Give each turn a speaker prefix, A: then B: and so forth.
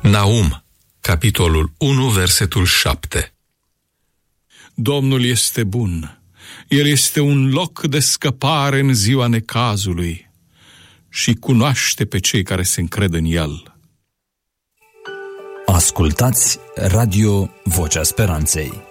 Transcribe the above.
A: Naum, capitolul 1, versetul 7.
B: Domnul este bun, El este un loc de scăpare în ziua necazului și cunoaște pe cei care se încred în El.
C: Ascultați Radio Vocea Speranței.